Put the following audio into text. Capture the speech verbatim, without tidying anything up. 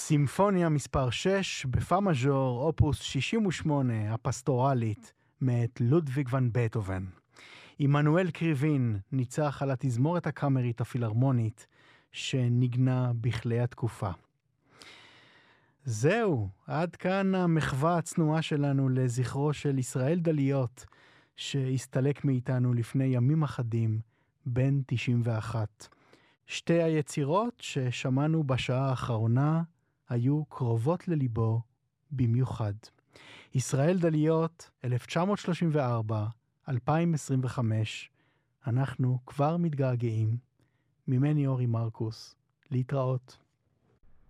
סימפוניה מספר שש בפא מז'ור, אופוס שישים ושמונה, הפסטורלית, מאת לודוויג ון בטהובן. עמנואל קריבין ניצח על התזמורת הקאמרית הפילהרמונית שנגנה בכלי התקופה. זהו, עד כאן המחווה הצנועה שלנו לזכרו של ישראל דליות, שהסתלק מאיתנו לפני ימים אחדים, בן תשעים ואחת. שתי היצירות ששמענו בשעה האחרונה היו קרובות לליבו במיוחד. ישראל דליות, אלף תשע מאות שלושים וארבע, אלפיים עשרים וחמש. אנחנו כבר מתגעגעים. ממני אורי מרקוס. להתראות.